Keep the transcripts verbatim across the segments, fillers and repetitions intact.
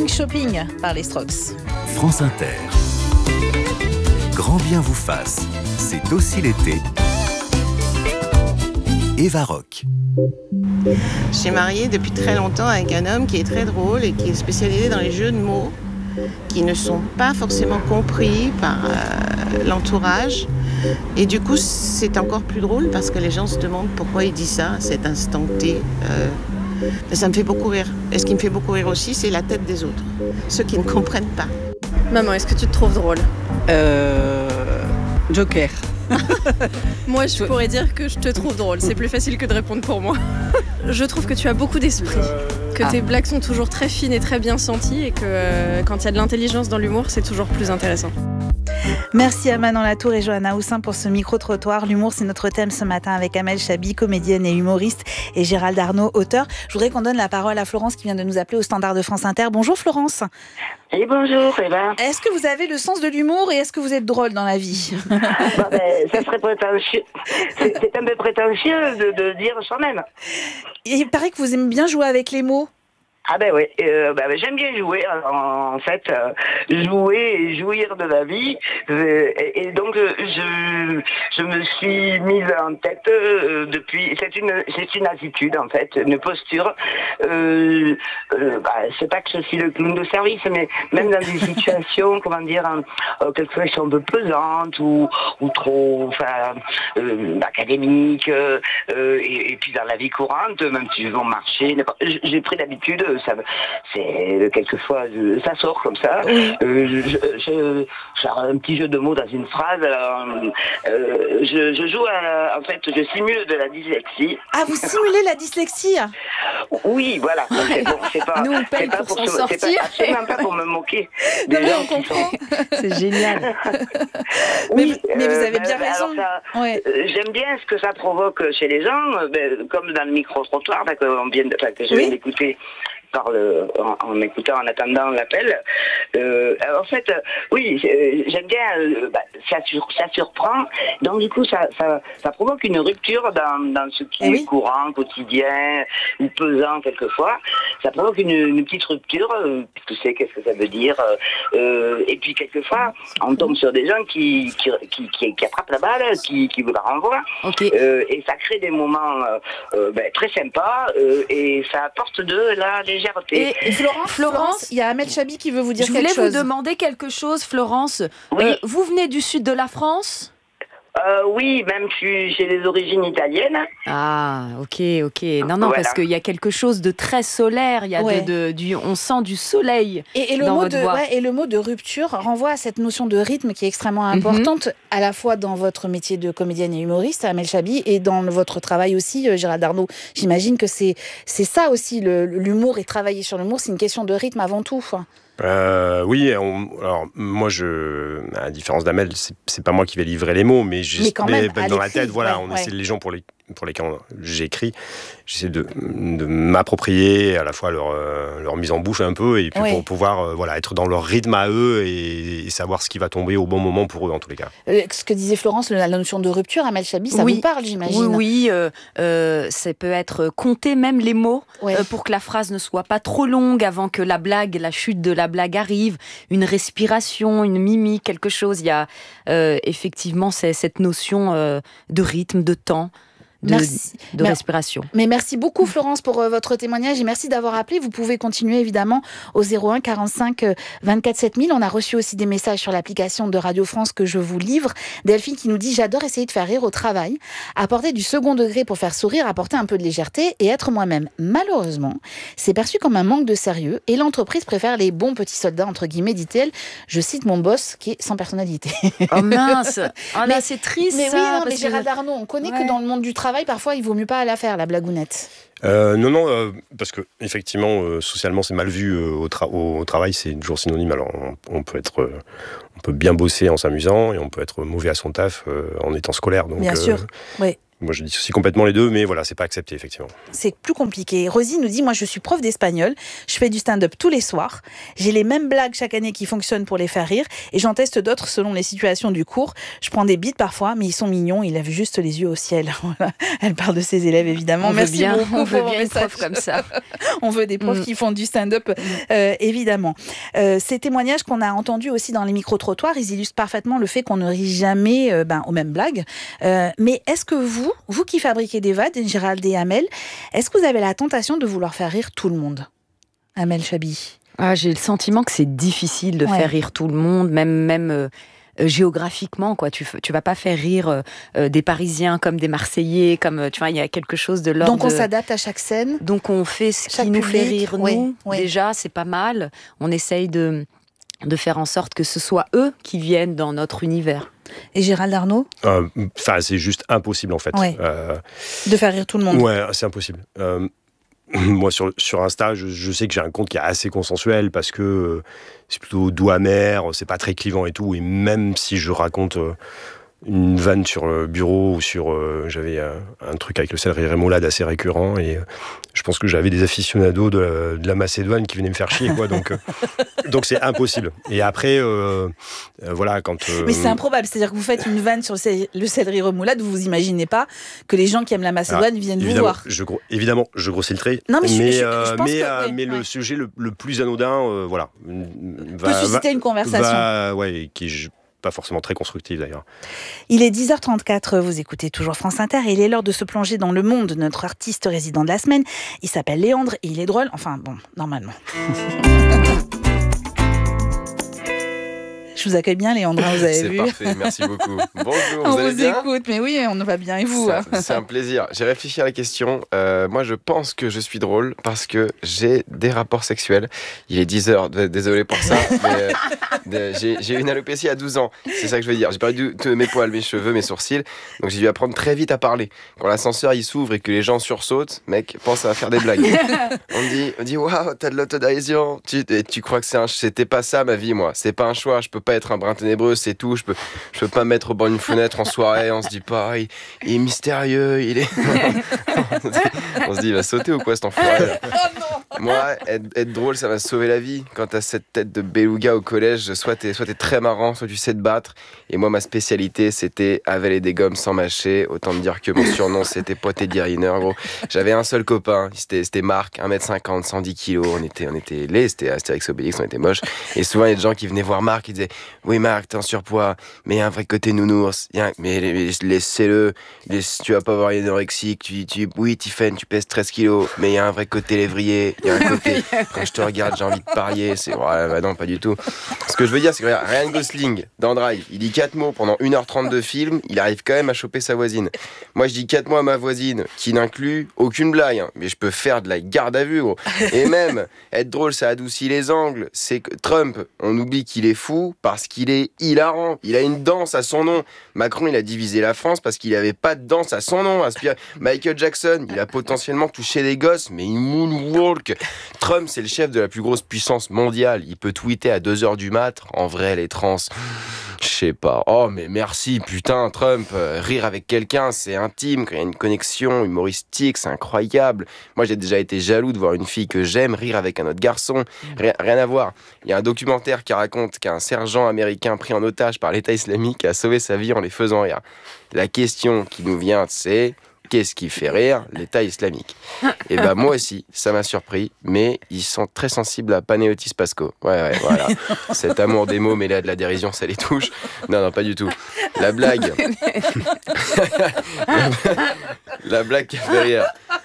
Pink Shopping par les Strokes. France Inter. Grand bien vous fasse, c'est aussi l'été. Eva Rock. Je suis mariée depuis très longtemps avec un homme qui est très drôle et qui est spécialisé dans les jeux de mots qui ne sont pas forcément compris par euh, l'entourage. Et du coup, c'est encore plus drôle parce que les gens se demandent pourquoi il dit ça à cet instant T. Euh, ça me fait beaucoup rire. Et ce qui me fait beaucoup rire aussi, c'est la tête des autres, ceux qui ne comprennent pas. Maman, est-ce que tu te trouves drôle ? Euh... Joker. Moi, je pourrais dire que je te trouve drôle. C'est plus facile que de répondre pour moi. Je trouve que tu as beaucoup d'esprit, que ah. tes blagues sont toujours très fines et très bien senties et que euh, quand il y a de l'intelligence dans l'humour, c'est toujours plus intéressant. Merci à Manon Latour et Johanna Houssin pour ce micro-trottoir. L'humour, c'est notre thème ce matin avec Amel Chabi, comédienne et humoriste, et Gérald Arnault, auteur. Je voudrais qu'on donne la parole à Florence qui vient de nous appeler au standard de France Inter. Bonjour Florence. Et bonjour Eva. Est-ce que vous avez le sens de l'humour et est-ce que vous êtes drôle dans la vie ? Bah ben, ça serait prétentieux. C'est, c'est un peu prétentieux de, de dire soi-même. Il paraît que vous aimez bien jouer avec les mots. Ah ben oui, euh, ben, j'aime bien jouer, en, en fait, euh, jouer et jouir de la vie, euh, et, et donc euh, je, je me suis mise en tête euh, depuis, c'est une, c'est une attitude en fait, une posture, euh, euh, bah, c'est pas que je suis le clown de service, mais même dans des situations, comment dire, euh, quelquefois qui sont un peu pesantes ou, ou trop, enfin, euh, académiques, euh, et, et puis dans la vie courante, même si je vais au marché, j'ai pris l'habitude. Ça, c'est quelquefois ça sort comme ça. Oui. Euh, je, je, je, j'ai un petit jeu de mots dans une phrase. Alors, euh, je, je joue à, en fait, je simule de la dyslexie. Ah, vous simulez la dyslexie ? Oui, voilà. C'est, bon, c'est pas. Nous on paye c'est pas pour, pour s'en se, sortir. C'est pas, absolument pas pour me moquer. Non, mais on comprend. Sont... C'est génial. Oui, mais, mais vous avez euh, bien ben, raison. Ça, ouais. euh, j'aime bien ce que ça provoque chez les gens, ben, comme dans le micro-trottoir, ben, que, vient de, enfin, que je viens oui. d'écouter. Par le, en, en écoutant, en attendant l'appel. Euh, en fait, euh, oui, euh, j'aime bien, euh, bah, ça, sur, ça surprend, donc du coup, ça, ça, ça provoque une rupture dans, dans ce qui eh est oui. courant, quotidien, ou pesant quelquefois. Ça provoque une, une petite rupture, euh, tu sais, qu'est-ce que ça veut dire. Euh, et puis, quelquefois, on tombe sur des gens qui, qui, qui, qui, qui attrapent la balle, qui, qui vous la renvoient. Okay. Euh, et ça crée des moments euh, ben, très sympas, euh, et ça apporte de la légèreté. Et, et Florence, Florence, il y a Amel Chabi qui veut vous dire je quelque chose. Je voulais vous demander quelque chose, Florence. Oui. Euh, vous venez du sud de la France ? Euh, oui, même j'ai des origines italiennes. Ah, ok, ok. Non, non, voilà. Parce qu'il y a quelque chose de très solaire. Il y a ouais. de, de, du, on sent du soleil. Et, et, le dans mot votre de, voix. Ouais, et le mot de rupture renvoie à cette notion de rythme qui est extrêmement importante, mm-hmm. à la fois dans votre métier de comédienne et humoriste, Amel Chabi, et dans votre travail aussi, Gérald Arnault. J'imagine que c'est, c'est ça aussi, le, l'humour et travailler sur l'humour, c'est une question de rythme avant tout. Euh, oui, on, alors moi, je, à la différence d'Amel, c'est, c'est pas moi qui vais livrer les mots, mais, mais quand même, mais dans la tête, voilà, ouais, on ouais. essaie les gens pour les pour lesquels j'écris, j'essaie de, de m'approprier à la fois leur, euh, leur mise en bouche un peu, et puis oui. pour pouvoir euh, voilà, être dans leur rythme à eux et, et savoir ce qui va tomber au bon moment pour eux en tous les cas. Euh, ce que disait Florence, la notion de rupture, Amel Chabi, ça oui. vous parle, j'imagine. Oui, oui, euh, euh, ça peut être compter même les mots ouais. euh, pour que la phrase ne soit pas trop longue avant que la blague, la chute de la blague arrive, une respiration, une mimique, quelque chose. Il y a euh, effectivement c'est, cette notion euh, de rythme, de temps. De, merci. de mais, respiration. Mais merci beaucoup Florence pour euh, votre témoignage et merci d'avoir appelé. Vous pouvez continuer évidemment au zéro un quarante-cinq vingt-quatre sept mille. On a reçu aussi des messages sur l'application de Radio France que je vous livre. Delphine qui nous dit « J'adore essayer de faire rire au travail, apporter du second degré pour faire sourire, apporter un peu de légèreté et être moi-même. Malheureusement, c'est perçu comme un manque de sérieux et l'entreprise préfère les bons petits soldats, entre guillemets, dit-elle. Je cite mon boss qui est sans personnalité. » Oh mince. Oh là, c'est triste mais ça. Oui, non, mais que... Gérald Arnault, on connaît ouais. que dans le monde du travail, parfois, il vaut mieux pas la faire, la blagounette. Euh, non, non, euh, parce que effectivement, euh, socialement, c'est mal vu euh, au, tra- au travail, c'est toujours synonyme. Alors, on, on peut être, euh, on peut bien bosser en s'amusant et on peut être mauvais à son taf euh, en étant scolaire. Donc, bien euh, sûr, oui. moi je dissocie complètement les deux, mais voilà, c'est pas accepté effectivement. C'est plus compliqué. Rosie nous dit, moi je suis prof d'espagnol, je fais du stand-up tous les soirs, j'ai les mêmes blagues chaque année qui fonctionnent pour les faire rire, et j'en teste d'autres selon les situations du cours. Je prends des bites parfois, mais ils sont mignons, ils lèvent juste les yeux au ciel. Voilà. Elle parle de ses élèves évidemment. On Merci veut bien, beaucoup on veut pour bien vos une prof messages. comme ça. On veut des profs mm. qui font du stand-up, euh, évidemment. Euh, ces témoignages qu'on a entendus aussi dans les micro-trottoirs, ils illustrent parfaitement le fait qu'on ne rit jamais euh, ben, aux mêmes blagues. Euh, mais est-ce que vous, vous qui fabriquez des vannes, Gérald et Amel, est-ce que vous avez la tentation de vouloir faire rire tout le monde ? Amel Chabi. Ah, j'ai le sentiment que c'est difficile de ouais. faire rire tout le monde, même... même euh... Euh, géographiquement, quoi. Tu, tu vas pas faire rire euh, des Parisiens comme des Marseillais, comme tu vois, il y a quelque chose de l'ordre. Donc on s'adapte à chaque scène. Donc on fait ce chaque qui nous public, fait rire oui, nous. Oui. Déjà, c'est pas mal. On essaye de de faire en sorte que ce soit eux qui viennent dans notre univers. Et Gérald Arnault ? Enfin, euh, c'est juste impossible en fait. Ouais. Euh, de faire rire tout le monde. Ouais, c'est impossible. Euh, Moi, sur, sur Insta, je, je sais que j'ai un compte qui est assez consensuel parce que euh, c'est plutôt doux amer, c'est pas très clivant et tout. Et même si je raconte euh, une vanne sur le bureau ou sur... Euh, j'avais un, un truc avec le céleri rémoulade assez récurrent et euh, je pense que j'avais des aficionados de la, de la Macédoine qui venaient me faire chier, quoi. Donc, euh, donc c'est impossible. Et après, euh, euh, voilà, quand... Euh, Mais c'est improbable, c'est-à-dire que vous faites une vanne sur le, cé- le céleri remoulade, vous vous imaginez pas que les gens qui aiment la Macédoine ah, viennent vous voir. Je, évidemment, je grossis le trait. Non, mais, mais, je, je, euh, je pense mais, que, euh, oui, mais ouais. le sujet le, le plus anodin, euh, voilà, va, peut susciter va, une conversation. Va, ouais, qui est pas forcément très constructive d'ailleurs. Il est dix heures trente-quatre, vous écoutez toujours France Inter et il est l'heure de se plonger dans le monde de notre artiste résident de la semaine. Il s'appelle Léandre et il est drôle, enfin bon, normalement. Je vous accueille bien, Léandre, vous avez c'est vu. C'est parfait, merci beaucoup. Bonjour, on vous allez vous bien ? écoute, mais oui, on va bien, et vous ? C'est, c'est un plaisir. J'ai réfléchi à la question. Euh, moi, je pense que je suis drôle parce que j'ai des rapports sexuels. Il est dix heures, désolé pour ça, mais euh, j'ai, j'ai eu une alopécie à douze ans. C'est ça que je veux dire. J'ai perdu tous mes poils, mes cheveux, mes sourcils. Donc, j'ai dû apprendre très vite à parler. Quand l'ascenseur, il s'ouvre et que les gens sursautent, mec, pense à faire des blagues. On me dit, on dit, waouh, t'as de l'autodérision. Tu, et tu crois que c'est un, c'était pas ça, ma vie, moi. C'est pas un choix. Je peux pas être un brin ténébreux, c'est tout. Je peux, je peux pas me mettre au bord d'une fenêtre en soirée. On se dit pas, il, il est mystérieux, il est. On se dit, il va sauter ou quoi, cet enfoiré? Moi, être, être drôle, ça m'a sauvé la vie. Quand t'as cette tête de beluga au collège, soit t'es, soit t'es très marrant, soit tu sais te battre. Et moi, ma spécialité, c'était avaler des gommes sans mâcher. Autant me dire que mon surnom, c'était Poité Diriner, gros. J'avais un seul copain, c'était, c'était Marc, un mètre cinquante, cent dix kilos. On était, on était laids, c'était Astérix Obélix, on était moches. Et souvent, il y a des gens qui venaient voir Marc, ils disaient, oui, Marc, t'es en surpoids, mais il y a un vrai côté nounours. Y a un... Mais laissez-le, laisse... tu vas pas avoir une anorexique. Tu, tu... Oui, Tiffen, tu pèses treize kilos, mais il y a un vrai côté lévrier. Il y a un côté, quand je te regarde, j'ai envie de parier. C'est, ouais, bah non, pas du tout. Ce que je veux dire, c'est que regarde, Ryan Gosling, dans Drive, il dit quatre mots pendant une heure trente de film, il arrive quand même à choper sa voisine. Moi, je dis quatre mots à ma voisine, qui n'inclut aucune blague, hein, mais je peux faire de la garde à vue, gros. Et même, être drôle, ça adoucit les angles. C'est que Trump, on oublie qu'il est fou parce qu'il est hilarant. Il a une danse à son nom. Macron, il a divisé la France parce qu'il n'avait pas de danse à son nom. Inspiré. Michael Jackson, il a potentiellement touché des gosses, mais il moonwalk. Trump, c'est le chef de la plus grosse puissance mondiale. Il peut tweeter à deux heures du mat. En vrai, les trans, je sais pas. Oh, mais merci, putain, Trump. Euh, rire avec quelqu'un, c'est intime. Quand il y a une connexion humoristique, c'est incroyable. Moi, j'ai déjà été jaloux de voir une fille que j'aime rire avec un autre garçon. Rien, rien à voir. Il y a un documentaire qui raconte qu'un sergent américain pris en otage par l'État islamique a sauvé sa vie en les faisant rire. La question qui nous vient, c'est... Qu'est-ce qui fait rire l'État islamique? Et ben moi aussi, ça m'a surpris, mais ils sont très sensibles à Panéotis Pasco. Ouais, ouais, voilà. Cet amour des mots mêlé à de la dérision, ça les touche. Non, non, pas du tout. La blague. La blague qui fait rire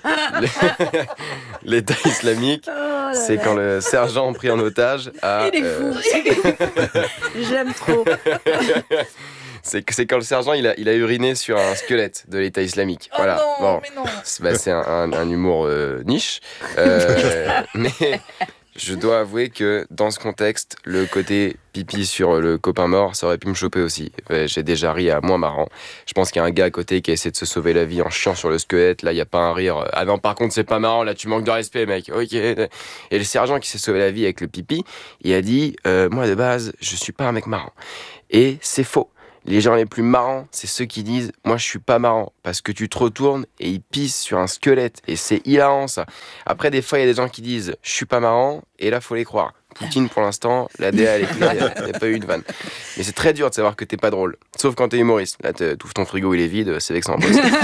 l'État islamique, oh c'est quand le sergent pris en otage a... Il est fou, euh... J'aime trop. C'est, c'est quand le sergent il a, il a uriné sur un squelette de l'État islamique. Oh voilà. Non, bon, mais non. C'est, bah, c'est un, un, un humour euh, niche. Euh, mais je dois avouer que dans ce contexte, le côté pipi sur le copain mort, ça aurait pu me choper aussi. J'ai déjà ri à moins marrant. Je pense qu'il y a un gars à côté qui a essayé de se sauver la vie en chiant sur le squelette. Là, il n'y a pas un rire. Ah non, par contre, c'est pas marrant. Là, tu manques de respect, mec. Ok. Et le sergent qui s'est sauvé la vie avec le pipi, il a dit euh, moi, de base, je suis pas un mec marrant. Et c'est faux. Les gens les plus marrants, c'est ceux qui disent « Moi, je suis pas marrant » parce que tu te retournes et ils pissent sur un squelette. Et c'est hilarant, ça. Après, des fois, il y a des gens qui disent « Je suis pas marrant » et là, faut les croire. Poutine, pour l'instant, la D A, elle est claire, il n'y a, a pas eu une vanne. Mais c'est très dur de savoir que t'es pas drôle. Sauf quand t'es humoriste. Là, t'ouvres ton frigo, il est vide, c'est vexant.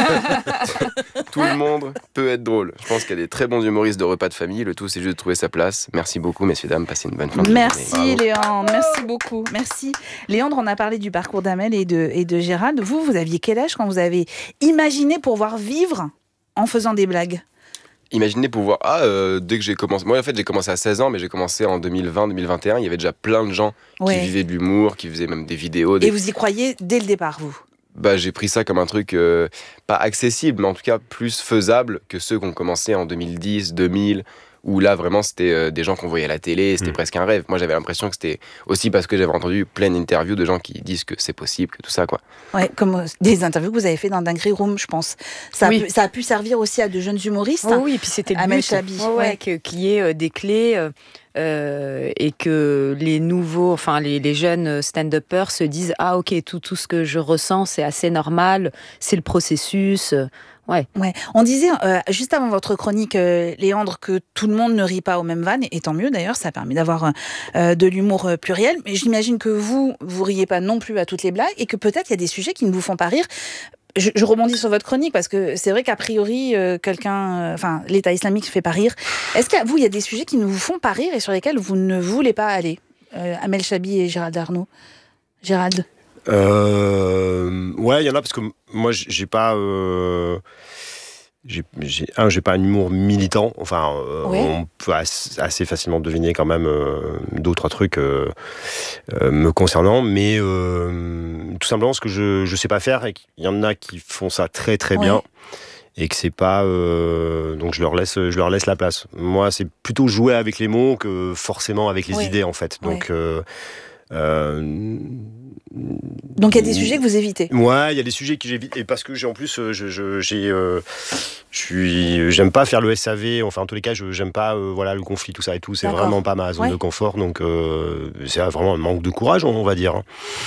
Tout le monde peut être drôle. Je pense qu'il y a des très bons humoristes de repas de famille. Le tout, c'est juste de trouver sa place. Merci beaucoup, messieurs, dames. Passez une bonne fin de journée. Merci, Léandre. Merci beaucoup. Merci. Léandre, on a parlé du parcours d'Amel et de, et de Gérald. Vous, vous aviez quel âge quand vous avez imaginé pouvoir vivre en faisant des blagues ? Imaginez pouvoir... Ah, euh, dès que j'ai commencé... Moi, en fait, j'ai commencé à seize ans, mais j'ai commencé en deux mille vingt deux mille vingt et un. Il y avait déjà plein de gens ouais. qui vivaient de l'humour, qui faisaient même des vidéos. Des... Et vous y croyez dès le départ, vous ? Bah, j'ai pris ça comme un truc euh, pas accessible, mais en tout cas plus faisable que ceux qui ont commencé en deux mille dix, deux mille, où là, vraiment, c'était euh, des gens qu'on voyait à la télé, c'était mmh. presque un rêve. Moi, j'avais l'impression que c'était aussi parce que j'avais entendu plein d'interviews de gens qui disent que c'est possible, que tout ça, quoi. Ouais, comme euh, des interviews que vous avez fait dans Dinguerie Room, je pense. Ça, oui. a pu, ça a pu servir aussi à de jeunes humoristes. Oh oui, et puis c'était le Amel but. Chabi. Ouais, ouais, que, qu'il y ait euh, des clés... Euh... Euh, et que les nouveaux, enfin les, les jeunes stand-uppers se disent ah ok tout tout ce que je ressens c'est assez normal, c'est le processus. Ouais. ouais. On disait euh, juste avant votre chronique, euh, Léandre, que tout le monde ne rit pas aux mêmes vannes, et tant mieux d'ailleurs, ça permet d'avoir euh, de l'humour euh, pluriel. Mais j'imagine que vous, vous riez pas non plus à toutes les blagues, et que peut-être il y a des sujets qui ne vous font pas rire. Je, je rebondis sur votre chronique parce que c'est vrai qu'a priori, euh, quelqu'un, enfin, euh, l'État islamique ne fait pas rire. Est-ce qu'à vous, il y a des sujets qui ne vous font pas rire et sur lesquels vous ne voulez pas aller, euh, Amel Chabi et Gérald Arnault. Gérald. Euh, ouais, il y en a parce que moi, j'ai pas. Euh... J'ai, j'ai, un, j'ai pas un humour militant. Enfin, euh, ouais. on peut assez, assez facilement deviner quand même euh, deux ou trois trucs euh, euh, me concernant, mais euh, tout simplement ce que je je sais pas faire et qu'il y en a qui font ça très très ouais. bien et que c'est pas euh, donc je leur laisse je leur laisse la place. Moi, c'est plutôt jouer avec les mots que forcément avec les ouais. idées en fait. Donc ouais. euh, euh, Donc il y a des sujets que vous évitez. Ouais, il y a des sujets que j'évite et parce que j'ai en plus je, je j'ai euh, je suis j'aime pas faire le S A V, enfin en tous les cas je j'aime pas euh, voilà le conflit tout ça et tout, c'est D'accord. vraiment pas ma zone ouais. de confort donc euh, c'est vraiment un manque de courage on va dire.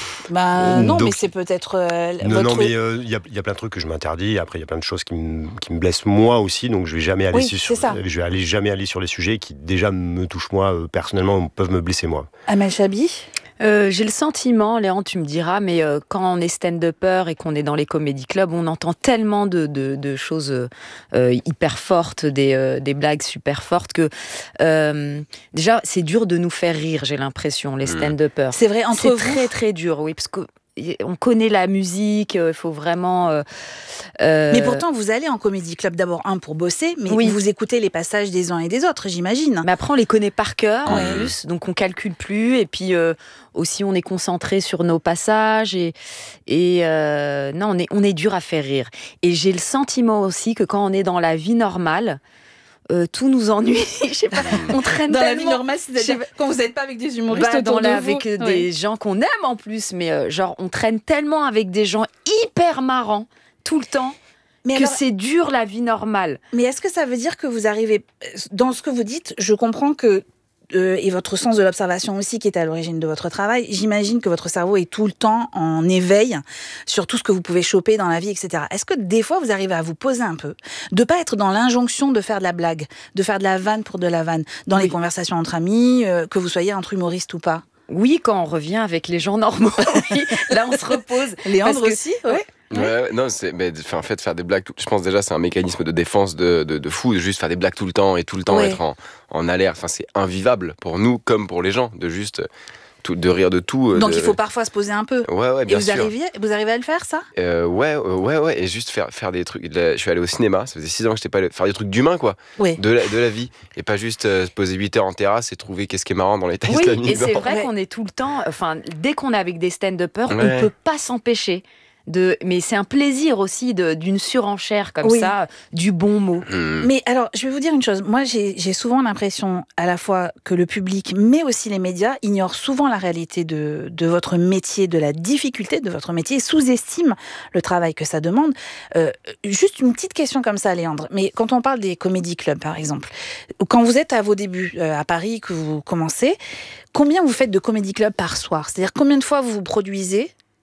Bah non donc, mais c'est peut-être euh, non votre... non mais il euh, y a il y a plein de trucs que je m'interdis, après il y a plein de choses qui me qui me blessent moi aussi donc je vais jamais aller oui, sur je vais aller jamais aller sur les sujets qui déjà me touchent moi euh, personnellement peuvent me blesser moi. Amel Chabi. Euh, j'ai le sentiment, Léandre, tu me diras, mais euh, quand on est stand-upper et qu'on est dans les comédie clubs, on entend tellement de, de, de choses euh, hyper fortes, des, euh, des blagues super fortes, que euh, déjà, c'est dur de nous faire rire, j'ai l'impression, les stand-uppers. C'est vrai, entre c'est vous très, très dur, oui, parce que on connaît la musique, il faut vraiment... Euh, euh... Mais pourtant, vous allez en comédie club d'abord, un, pour bosser, mais oui. vous écoutez les passages des uns et des autres, j'imagine. Mais après, on les connaît par cœur, ouais. en plus, donc on calcule plus, et puis euh, aussi, on est concentré sur nos passages, et, et euh, non, on est, on est dur à faire rire. Et j'ai le sentiment aussi que quand on est dans la vie normale, Euh, tout nous ennuie, je sais pas, on traîne dans tellement... la vie normale, c'est-à-dire pas... quand vous n'êtes pas avec des humoristes bah, autour dans la, de vous. avec euh, des oui. gens qu'on aime en plus, mais euh, genre on traîne tellement avec des gens hyper marrants tout le temps mais que alors... c'est dur la vie normale. Mais est-ce que ça veut dire que vous arrivez, dans ce que vous dites, je comprends que Euh, et votre sens de l'observation aussi qui est à l'origine de votre travail, j'imagine que votre cerveau est tout le temps en éveil sur tout ce que vous pouvez choper dans la vie, et cetera. Est-ce que des fois vous arrivez à vous poser un peu, de pas être dans l'injonction de faire de la blague, de faire de la vanne pour de la vanne, dans oui. les conversations entre amis, euh, que vous soyez entre humoristes ou pas? Oui, quand on revient avec les gens normaux, oui, là on se repose. Léandre aussi, que... ouais. Ouais, non, c'est, mais en fait, faire des blagues, tout, je pense déjà c'est un mécanisme de défense de, de, de fou, de juste faire des blagues tout le temps et tout le temps ouais. être en, en alerte. Enfin, c'est invivable pour nous comme pour les gens de juste tout, de rire de tout. Donc de... il faut parfois se poser un peu. Ouais, ouais, bien et vous sûr. Arrivez, vous arrivez à le faire, ça euh, Ouais, ouais, ouais, et juste faire, faire des trucs. Je suis allé au cinéma, ça faisait six ans que je n'étais pas allé faire des trucs d'humain, quoi. Oui. De la, de la vie. Et pas juste euh, se poser huit heures en terrasse et trouver qu'est-ce qui est marrant dans l'État oui, islamique. Et c'est non. vrai ouais. qu'on est tout le temps. Enfin, dès qu'on est avec des stand-uppers, ouais. on ne peut pas s'empêcher. De, mais c'est un plaisir aussi de, d'une surenchère comme oui. ça, du bon mot. Mmh. Mais alors, je vais vous dire une chose. Moi, j'ai, j'ai souvent l'impression à la fois que le public, mais aussi les médias, ignorent souvent la réalité de, de votre métier, de la difficulté de votre métier, sous-estiment le travail que ça demande. Euh, juste une petite question comme ça, Léandre. Mais quand on parle des comédie clubs, par exemple, quand vous êtes à vos débuts euh, à Paris, que vous commencez, combien vous faites de comédie club par soir ? C'est-à-dire combien de fois vous vous produisez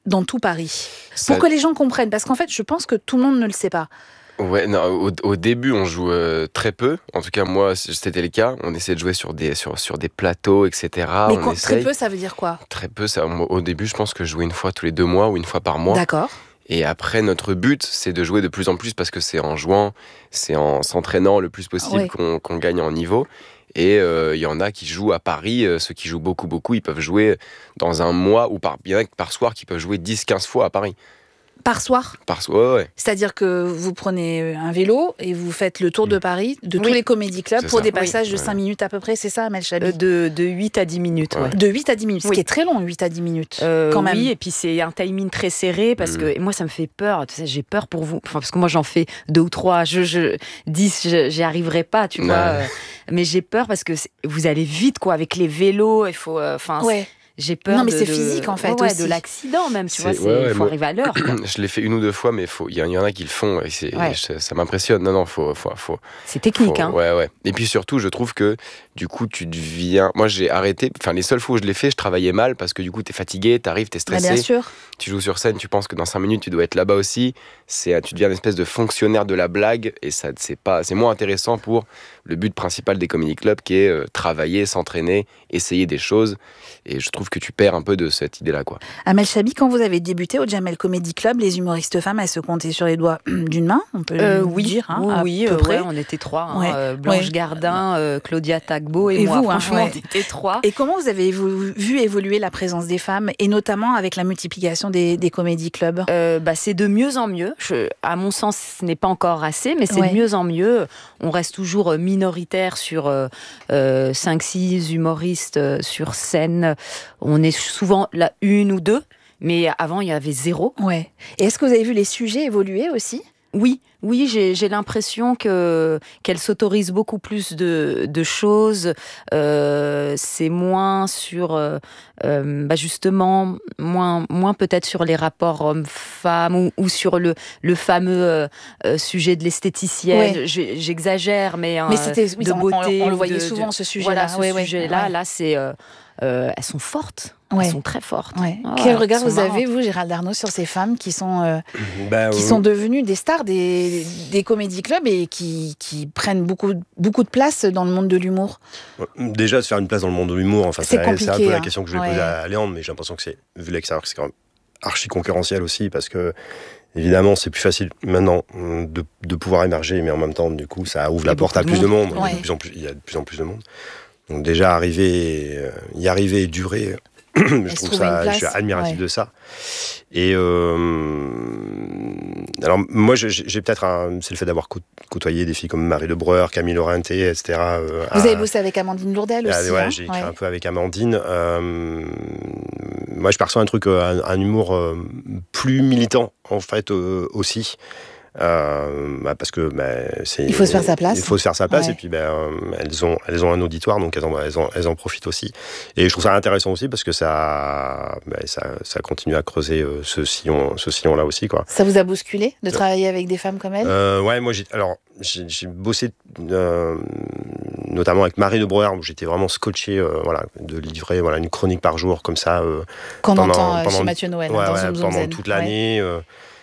dans tout Paris. Ça... Pour que les gens comprennent, parce qu'en fait, je pense que tout le monde ne le sait pas. Ouais, non, au, au début, on joue euh, très peu. En tout cas, moi, c'était le cas. On essaie de jouer sur des, sur, sur des plateaux, et cetera. Mais on quand, essaye... très peu, ça veut dire quoi ? Très peu, ça, au début, je pense que je jouais une fois tous les deux mois ou une fois par mois. D'accord. Et après, notre but, c'est de jouer de plus en plus parce que c'est en jouant, c'est en s'entraînant le plus possible ouais. qu'on, qu'on gagne en niveau. Et il euh, y en a qui jouent à Paris, euh, ceux qui jouent beaucoup, beaucoup, ils peuvent jouer dans un mois ou par, il y en a par soir qui peuvent jouer dix quinze fois à Paris. Par soir ? Par soir, ouais, ouais. C'est-à-dire que vous prenez un vélo et vous faites le tour de Paris, de oui. tous les comédie clubs, c'est pour ça. Des passages oui. de cinq minutes à peu près, c'est ça, Amel Chabi ? euh, de, de huit à dix minutes, ouais. De huit à dix minutes, oui. Ce qui est très long, huit à dix minutes, euh, quand même. Oui, et puis c'est un timing très serré, parce mmh. que et moi, ça me fait peur, tu sais, j'ai peur pour vous, enfin, parce que moi, j'en fais deux ou trois, je, je, dix, je, j'y arriverai pas, tu ouais. vois, euh, mais j'ai peur parce que vous allez vite, quoi, avec les vélos, il faut, enfin... Euh, ouais. J'ai peur non, mais de, c'est de, physique en fait ouais, aussi. de l'accident même, tu c'est, vois, il ouais, ouais, faut moi, arriver à l'heure. Quoi. Je l'ai fait une ou deux fois, mais il y, y en a qui le font et, c'est, ouais. et je, ça m'impressionne. Non, non, faut, faut, faut. C'est technique, faut, hein. Ouais, ouais. Et puis surtout, je trouve que du coup, tu deviens. Moi, j'ai arrêté. Enfin, les seules fois où je l'ai fait, je travaillais mal parce que du coup, t'es fatigué, t'arrives, t'es stressé. Bah, bien sûr. Tu joues sur scène, tu penses que dans cinq minutes, tu dois être là-bas aussi. C'est, tu deviens une espèce de fonctionnaire de la blague et ça, c'est pas, c'est moins intéressant pour le but principal des comedy clubs qui est euh, travailler, s'entraîner, essayer des choses. Et je trouve que tu perds un peu de cette idée-là, quoi. Amel Chabi, quand vous avez débuté au Jamel Comedy Club, les humoristes femmes, elles se comptaient sur les doigts d'une main, on peut euh, oui, dire, hein, oui, à oui, peu euh, près. Ouais, on était trois, hein, ouais. euh, Blanche ouais. Gardin, euh, Claudia Tagbo et, et moi. Vous, franchement, hein, ouais. on était trois. Et comment vous avez évo- vu évoluer la présence des femmes, et notamment avec la multiplication des, des comedy clubs ? euh, bah, C'est de mieux en mieux. Je, à mon sens, ce n'est pas encore assez, mais c'est ouais. de mieux en mieux. On reste toujours minoritaire sur euh, euh, cinq six humoristes euh, sur scène. On est souvent la une ou deux, mais avant, il y avait zéro. Ouais. Et est-ce que vous avez vu les sujets évoluer aussi ? Oui, oui, j'ai, j'ai l'impression que, qu'elle s'autorise beaucoup plus de, de choses. Euh, c'est moins sur, euh, euh, bah justement, moins, moins peut-être sur les rapports hommes-femmes ou, ou sur le, le fameux euh, sujet de l'esthéticienne. Ouais. J'exagère, mais, mais c'était, oui, de beauté. On, on le voyait de, souvent, de, ce sujet-là. Voilà, ce ouais, sujet-là, ouais. là, c'est... Euh, Euh, elles sont fortes, ouais. elles sont très fortes. Ouais. Oh, Quel regard vous marrantes. avez, vous, Gérald Darnaud, sur ces femmes qui sont, euh, bah, qui oui. sont devenues des stars des, des comédie clubs et qui, qui prennent beaucoup, beaucoup de place dans le monde de l'humour ? Déjà, se faire une place dans le monde de l'humour, enfin, c'est, c'est, c'est un peu hein. la question que je vais ouais. poser à Léandre, mais j'ai l'impression que c'est, vu l'extérieur, que c'est quand même archi concurrentiel aussi, parce que évidemment, c'est plus facile maintenant de, de pouvoir émerger, mais en même temps, du coup, ça ouvre la porte à plus de monde. Ouais. De plus en plus, il y a de plus en plus de monde. Donc déjà, arriver, euh, y arriver et durer, je trouve ça, je suis admiratif ouais. de ça. Et euh, alors moi, j'ai, j'ai peut-être un, c'est le fait d'avoir côtoyé des filles comme Marie Lebreur, Camille Laurenté, et cetera. Euh, Vous à, avez bossé avec Amandine Lourdel aussi. Ouais, hein j'ai écrit ouais. un peu avec Amandine. Euh, moi, je perçois un truc, un, un humour euh, plus militant en fait euh, aussi. Euh, bah parce que bah, c'est, il faut se faire sa place. Il faut se faire sa place ouais. et puis bah, euh, elles ont elles ont un auditoire donc elles en elles en, elles en profitent aussi. Et je trouve ça intéressant aussi parce que ça bah, ça ça continue à creuser euh, ce sillon ce sillon là aussi quoi. Ça vous a bousculé de travailler avec des femmes comme elle ? euh, Ouais, moi j'ai alors j'ai, j'ai bossé euh, notamment avec Marie Lebreur où j'étais vraiment scotché euh, voilà de livrer voilà une chronique par jour comme ça euh, qu'on pendant, entend pendant, chez Mathieu Noël ouais, dans ouais, Zoom Zoom pendant Zen. toute l'année. Ouais. Euh,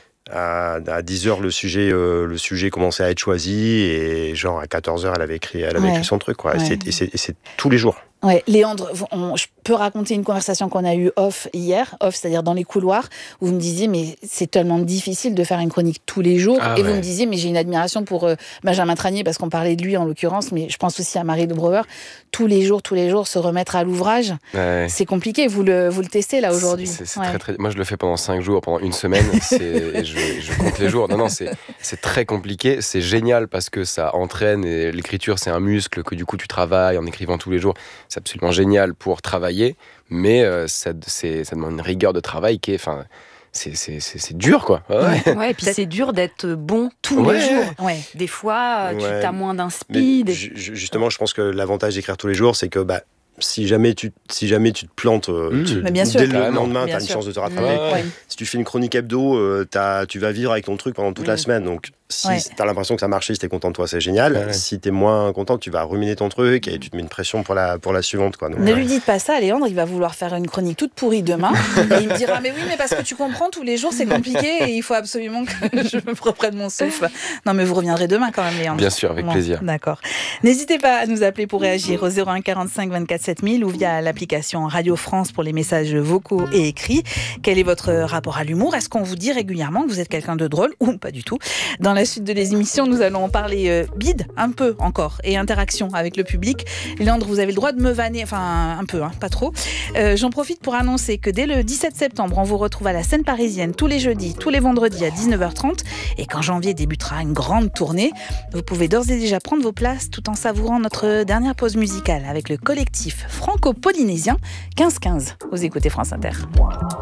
À, à dix heures, le sujet, euh, le sujet commençait à être choisi et genre à quatorze heures, elle avait écrit, elle avait ouais. écrit son truc. Quoi. Ouais. Et, c'est, et, c'est, et c'est tous les jours. Ouais, Léandre, on, je peux raconter une conversation qu'on a eue off hier, off, c'est-à-dire dans les couloirs, où vous me disiez, mais c'est tellement difficile de faire une chronique tous les jours. Ah, et ouais. vous me disiez, mais j'ai une admiration pour euh, Benjamin Tranier, parce qu'on parlait de lui en l'occurrence, mais je pense aussi à Marie Lebreuer. Tous les jours, tous les jours, se remettre à l'ouvrage, ouais. c'est compliqué. Vous le, vous le testez là aujourd'hui. C'est, c'est, c'est ouais. très, très... Moi, je le fais pendant cinq jours, pendant une semaine, c'est... et je, je compte les jours. Non, non, c'est, c'est très compliqué. C'est génial parce que ça entraîne et l'écriture, c'est un muscle que du coup, tu travailles en écrivant tous les jours. C'est absolument génial pour travailler, mais euh, ça, c'est, ça demande une rigueur de travail qui est, enfin, c'est, c'est, c'est, c'est dur, quoi. Ouais, ouais et puis c'est dur d'être bon tous ouais. les jours. Ouais. Des fois, ouais. tu as moins d'inspi. Ju- justement, je pense que l'avantage d'écrire tous les jours, c'est que bah, si jamais tu, si jamais tu te plantes, mmh. tu, dès sûr, le lendemain, tu as une chance de te rattraper. Ouais. Si tu fais une chronique hebdo, euh, tu vas vivre avec ton truc pendant toute mmh. la semaine. Donc, Si Ouais. t'as l'impression que ça marche, si t'es content de toi, c'est génial. Ouais. Si t'es moins content, tu vas ruminer ton truc et tu te mets une pression pour la, pour la suivante, quoi. Donc, Ne ouais. lui dites pas ça, Léandre, il va vouloir faire une chronique toute pourrie demain. Et il me dira, mais oui, mais parce que tu comprends, tous les jours c'est compliqué et il faut absolument que je me reprenne mon souffle. Non, mais vous reviendrez demain quand même, Léandre. Bien sûr, avec Bon, plaisir. D'accord. N'hésitez pas à nous appeler pour réagir au zéro un quarante-cinq vingt-quatre sept mille ou via l'application Radio France pour les messages vocaux et écrits. Quel est votre rapport à l'humour ? Est-ce qu'on vous dit régulièrement que vous êtes quelqu'un de drôle ou pas du tout ? Dans la suite de les émissions, nous allons en parler euh, bide, un peu encore, et interaction avec le public. Léandre, vous avez le droit de me vanner, enfin un peu, hein, pas trop. Euh, j'en profite pour annoncer que dès le dix-sept septembre, on vous retrouve à la scène parisienne tous les jeudis, tous les vendredis à dix-neuf heures trente. Et qu'en janvier débutera une grande tournée, vous pouvez d'ores et déjà prendre vos places tout en savourant notre dernière pause musicale avec le collectif franco-polynésien quinze quinze. Vous écoutez France Inter.